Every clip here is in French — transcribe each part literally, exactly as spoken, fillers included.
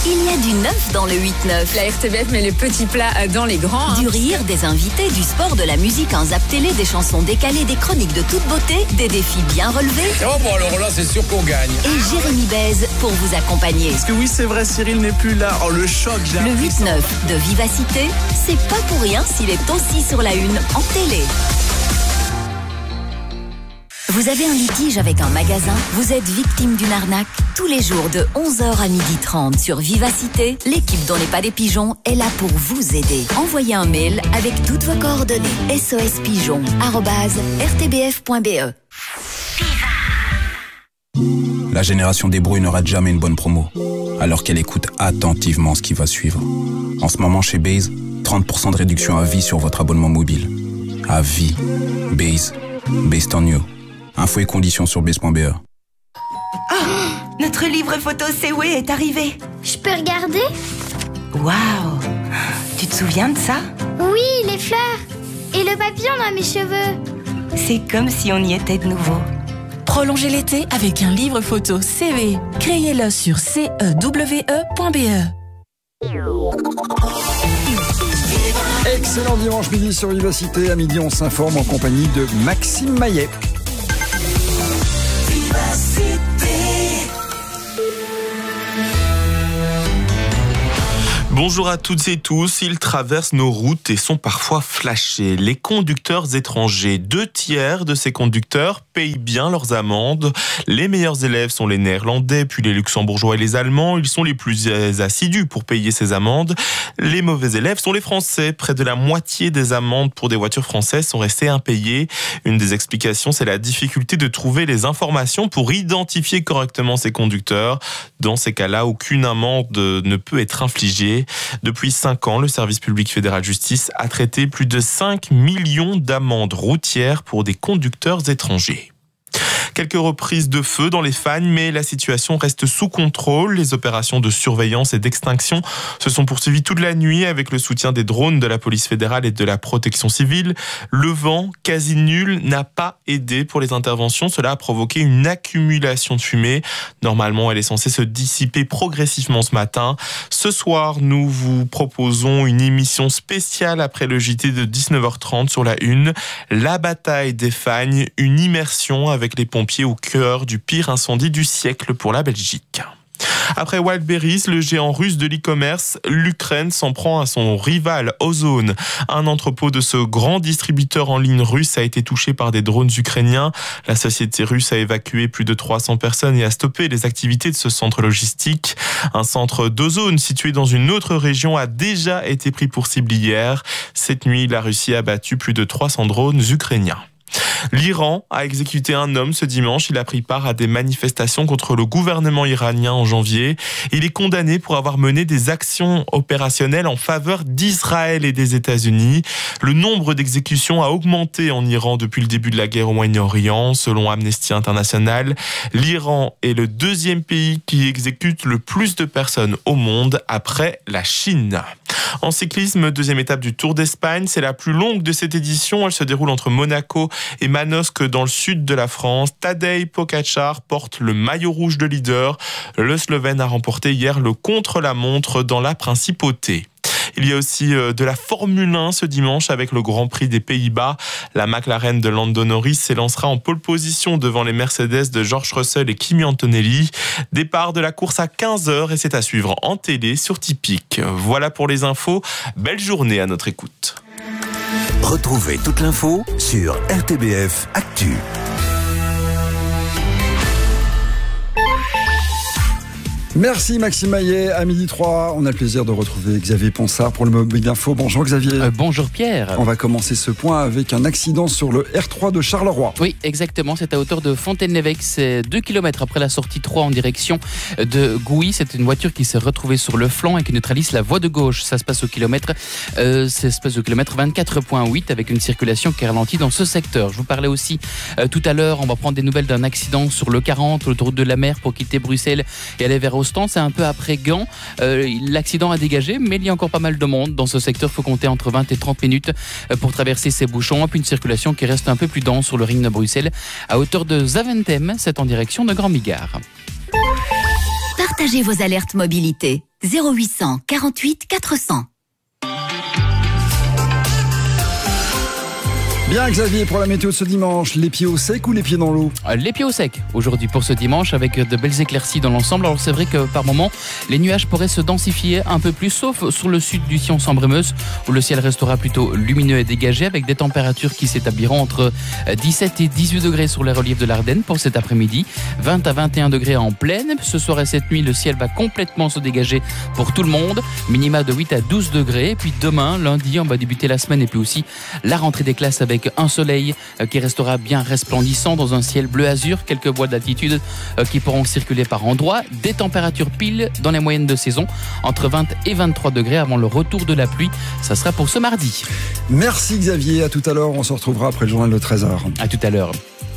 Il y a du neuf dans le huit neuf. La R T B F met les petits plats dans les grands. Hein. Du rire, des invités, du sport, de la musique, un zap télé, des chansons décalées, des chroniques de toute beauté, des défis bien relevés. Oh bon alors là c'est sûr qu'on gagne. Et Jérémy Bèze pour vous accompagner. Parce que oui c'est vrai, Cyril n'est plus là. Oh le choc, j'ai Le huit neuf de Vivacité, c'est pas pour rien s'il est aussi sur la une en télé. Vous avez un litige avec un magasin? Vous êtes victime d'une arnaque? Tous les jours de onze heures à midi trente sur Vivacité, l'équipe dont n'est pas des pigeons est là pour vous aider. Envoyez un mail avec toutes vos coordonnées. sospigeon arobase r t b f point b e. La génération des brouilles ne rate jamais une bonne promo, alors qu'elle écoute attentivement ce qui va suivre. En ce moment chez Base, trente pour cent de réduction à vie sur votre abonnement mobile. À vie. Base. Based on you. Infos et conditions sur base point b e. Oh, notre livre photo C W est arrivé. Je peux regarder? Waouh! Tu te souviens de ça? Oui, les fleurs. Et le papillon dans mes cheveux. C'est comme si on y était de nouveau. Prolongez l'été avec un livre photo C W. Créez-le sur c e w e point b e. Excellent dimanche midi sur Vivacité. À midi, on s'informe en compagnie de Maxime Maillet. Bonjour à toutes et tous, ils traversent nos routes et sont parfois flashés. Les conducteurs étrangers, deux tiers de ces conducteurs payent bien leurs amendes. Les meilleurs élèves sont les Néerlandais, puis les Luxembourgeois et les Allemands. Ils sont les plus assidus pour payer ces amendes. Les mauvais élèves sont les Français. Près de la moitié des amendes pour des voitures françaises sont restées impayées. Une des explications, c'est la difficulté de trouver les informations pour identifier correctement ces conducteurs. Dans ces cas-là, aucune amende ne peut être infligée. Depuis cinq ans, le service public fédéral justice a traité plus de cinq millions d'amendes routières pour des conducteurs étrangers. Quelques reprises de feu dans les Fagnes, mais la situation reste sous contrôle. Les opérations de surveillance et d'extinction se sont poursuivies toute la nuit avec le soutien des drones de la police fédérale et de la protection civile. Le vent, quasi nul, n'a pas aidé pour les interventions. Cela a provoqué une accumulation de fumée. Normalement, elle est censée se dissiper progressivement ce matin. Ce soir, nous vous proposons une émission spéciale après le J T de dix-neuf heures trente sur la une. La bataille des Fagnes, une immersion avec les pompiers au cœur du pire incendie du siècle pour la Belgique. Après Wildberries, le géant russe de l'e-commerce, l'Ukraine s'en prend à son rival Ozone. Un entrepôt de ce grand distributeur en ligne russe a été touché par des drones ukrainiens. La société russe a évacué plus de trois cents personnes et a stoppé les activités de ce centre logistique. Un centre d'Ozone situé dans une autre région a déjà été pris pour cible hier. Cette nuit, la Russie a battu plus de trois cents drones ukrainiens. L'Iran a exécuté un homme ce dimanche. Il a pris part à des manifestations contre le gouvernement iranien en janvier. Il est condamné pour avoir mené des actions opérationnelles en faveur d'Israël et des États-Unis. Le nombre d'exécutions a augmenté en Iran depuis le début de la guerre au Moyen-Orient. Selon Amnesty International, l'Iran est le deuxième pays qui exécute le plus de personnes au monde après la Chine. En cyclisme, deuxième étape du Tour d'Espagne. C'est la plus longue de cette édition. Elle se déroule entre Monaco et Manosque dans le sud de la France. Tadej Pogačar porte le maillot rouge de leader. Le Slovène a remporté hier le contre-la-montre dans la Principauté. Il y a aussi de la Formule un ce dimanche avec le Grand Prix des Pays-Bas. La McLaren de Lando Norris s'élancera en pole position devant les Mercedes de George Russell et Kimi Antonelli. Départ de la course à quinze heures et c'est à suivre en télé sur Tipeee. Voilà pour les infos. Belle journée à notre écoute. Retrouvez toute l'info sur R T B F Actu. Merci Maxime Maillet, à midi trois. On a le plaisir de retrouver Xavier Ponsard pour le Mobile Info. Bonjour Xavier. Euh, bonjour Pierre. On va commencer ce point avec un accident sur le R trois de Charleroi. Oui, exactement. C'est à hauteur de Fontaine-l'Évêque. C'est deux kilomètres après la sortie trois en direction de Gouy. C'est une voiture qui s'est retrouvée sur le flanc et qui neutralise la voie de gauche. Ça se passe au kilomètre, euh, ça se passe au kilomètre vingt-quatre virgule huit avec une circulation qui est ralentie dans ce secteur. Je vous parlais aussi euh, tout à l'heure. On va prendre des nouvelles d'un accident sur le quarante, l'autoroute de la mer pour quitter Bruxelles et aller vers Ostende. C'est un peu après Gand. Euh, l'accident a dégagé, mais il y a encore pas mal de monde dans ce secteur. Il faut compter entre vingt et trente minutes pour traverser ces bouchons. Et puis une circulation qui reste un peu plus dense sur le ring de Bruxelles à hauteur de Zaventem. C'est en direction de Grand Migard. Partagez vos alertes mobilité. zéro huit cents quarante-huit quatre cents. Bien Xavier, pour la météo de ce dimanche, les pieds au sec ou les pieds dans l'eau? Les pieds au sec aujourd'hui pour ce dimanche avec de belles éclaircies dans l'ensemble. Alors c'est vrai que par moment les nuages pourraient se densifier un peu plus, sauf sur le sud du Sion-Sambre-Meuse où le ciel restera plutôt lumineux et dégagé avec des températures qui s'établiront entre dix-sept et dix-huit degrés sur les reliefs de l'Ardenne pour cet après-midi, vingt à vingt et un degrés en plaine. Ce soir et cette nuit, le ciel va complètement se dégager pour tout le monde, minima de huit à douze degrés. Et puis demain, lundi, on va débuter la semaine et puis aussi la rentrée des classes avec un soleil qui restera bien resplendissant dans un ciel bleu azur, quelques bois d'altitude qui pourront circuler par endroits, des températures pile dans les moyennes de saison, entre vingt et vingt-trois degrés avant le retour de la pluie. Ça sera pour ce mardi. Merci Xavier, à tout à l'heure, on se retrouvera après le journal de treize heures. À tout à l'heure.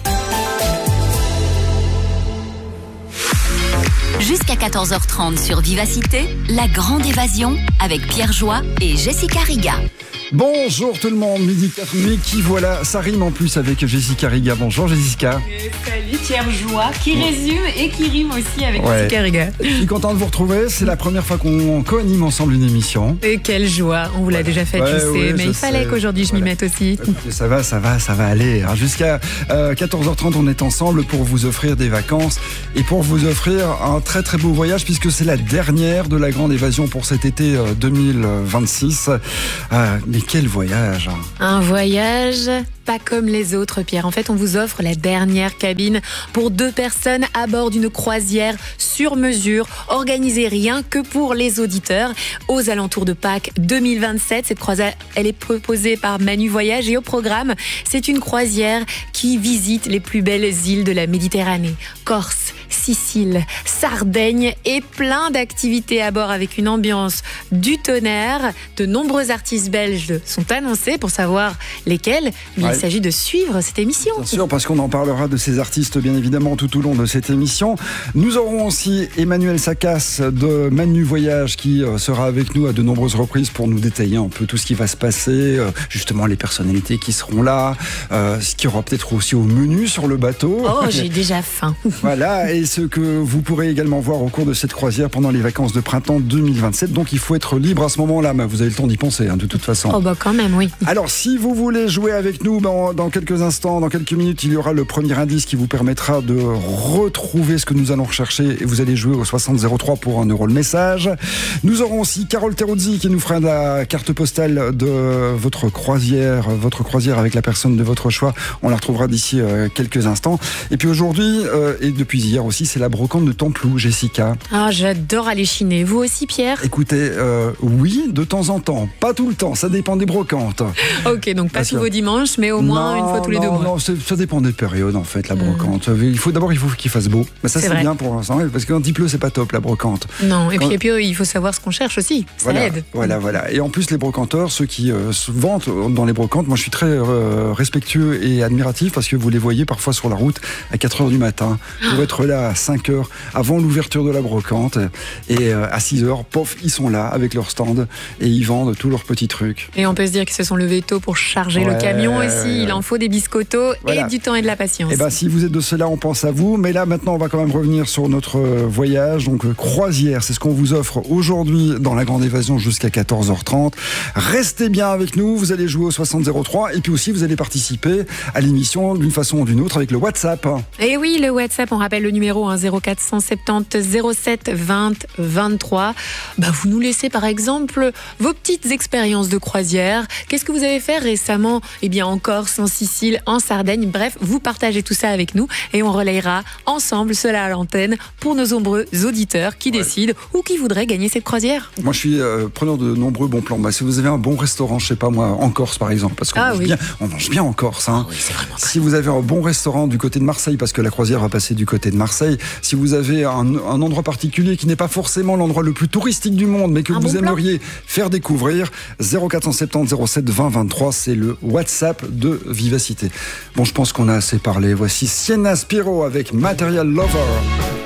Jusqu'à quatorze heures trente sur Vivacité, la grande évasion avec Pierre Joie et Jessica Riga. Bonjour tout le monde, midi quatre, mais qui voilà, ça rime en plus avec Jessica Riga. Bonjour Jessica. Et salut Pierre Joie, qui résume et qui rime aussi avec ouais. Jessica Riga. Je suis content de vous retrouver, c'est la première fois qu'on co-anime ensemble une émission. Et quelle joie, on vous l'a déjà fait, ouais, tu ouais, sais, mais il fallait sais. qu'aujourd'hui je voilà. m'y mette aussi. Écoutez, ça va, ça va, ça va aller. Alors, jusqu'à euh, quatorze heures trente, on est ensemble pour vous offrir des vacances et pour vous offrir un très très beau voyage puisque c'est la dernière de la grande évasion pour cet été euh, deux mille vingt-six. Euh, mais quel voyage! Un voyage pas comme les autres, Pierre. En fait, on vous offre la dernière cabine pour deux personnes à bord d'une croisière sur mesure, organisée rien que pour les auditeurs, aux alentours de Pâques deux mille vingt-sept. Cette croisière, elle est proposée par Manu Voyage et au programme, c'est une croisière qui visite les plus belles îles de la Méditerranée. Corse, Sicile, Sardaigne et plein d'activités à bord avec une ambiance du tonnerre. De nombreux artistes belges sont annoncés. Pour savoir lesquels, il ouais. s'agit de suivre cette émission. Bien sûr, parce qu'on en parlera de ces artistes bien évidemment tout au long de cette émission. Nous aurons aussi Emmanuel Sacas de Manu Voyage qui sera avec nous à de nombreuses reprises pour nous détailler un peu tout ce qui va se passer, justement les personnalités qui seront là, euh, ce qu'il y aura peut-être aussi au menu sur le bateau. Oh, j'ai déjà faim. Voilà, et ce que vous pourrez également voir au cours de cette croisière pendant les vacances de printemps deux mille vingt-sept. Donc il faut être libre à ce moment-là, mais vous avez le temps d'y penser hein, de toute façon. Oh bah quand même, oui. Alors si vous voulez jouer avec nous, dans, dans quelques instants, dans quelques minutes, il y aura le premier indice qui vous permettra de retrouver ce que nous allons rechercher et vous allez jouer au soixante zéro trois pour un euro le message. Nous aurons aussi Carole Teruzzi qui nous fera la carte postale de votre croisière, votre croisière avec la personne de votre choix. On la retrouvera d'ici euh, quelques instants. Et puis aujourd'hui, euh, et depuis hier aussi, c'est la brocante de Templou, Jessica. Ah, j'adore aller chiner. Vous aussi, Pierre? Écoutez, euh, oui, de temps en temps. Pas tout le temps, ça dépend des brocantes. Ok, donc pas Parce tous que... vos dimanches, mais au moins non, une fois tous les non, deux mois. Non, ça dépend des périodes en fait, la brocante. Mmh. Il faut d'abord il faut qu'il fasse beau. Mais ça c'est, c'est bien pour l'instant, parce que quand il pleut, c'est pas top la brocante. Non, et quand... puis, et puis il faut savoir ce qu'on cherche aussi. Ça voilà, aide. Voilà, voilà. Et en plus, les brocanteurs, ceux qui euh, se vantent dans les brocantes, moi je suis très euh, respectueux et admiratif parce que vous les voyez parfois sur la route à quatre heures du matin pour être là à cinq heures avant l'ouverture de la brocante. Et euh, à six heures, pof, ils sont là avec leur stand et ils vendent tous leurs petits trucs. Et on peut se dire qu'ils se sont levés tôt pour charger ouais, le camion aussi. Ouais. Il en faut des biscottos voilà. et du temps et de la patience. Et ben, si vous êtes de cela, on pense à vous. Mais là, maintenant, on va quand même revenir sur notre voyage. Donc, euh, croisière, c'est ce qu'on vous offre aujourd'hui dans la Grande Évasion jusqu'à quatorze heures trente. Restez bien avec nous. Vous allez jouer au soixante zéro trois. Et puis aussi, vous allez participer à l'émission d'une façon ou d'une autre avec le WhatsApp. Et oui, le WhatsApp, on rappelle le numéro hein, zéro quatre cent soixante-dix zéro sept vingt vingt-trois. Bah, vous nous laissez par exemple vos petites expériences de croisière. Qu'est-ce que vous avez fait récemment? Eh bien, en Corse, en Sicile, en Sardaigne. Bref, vous partagez tout ça avec nous et on relayera ensemble cela à l'antenne pour nos nombreux auditeurs qui ouais. décident ou qui voudraient gagner cette croisière. Moi, je suis euh, preneur de nombreux bons plans. Bah, si vous avez un bon restaurant, je sais pas moi, en Corse par exemple, parce qu'on ah, mange, oui. bien, on mange bien en Corse. Hein. Oh, oui, c'est vraiment très si vous avez un bon restaurant du côté de Marseille, parce que la croisière va passer du côté de Marseille, si vous avez un, un endroit particulier qui n'est pas forcément l'endroit le plus touristique du monde, mais que un vous bon aimeriez plan. faire découvrir, zéro quatre cent soixante-dix zéro sept vingt vingt-trois, c'est le WhatsApp de Vivacité. Bon, je pense qu'on a assez parlé. Voici Sienna Spiro avec Material Lover.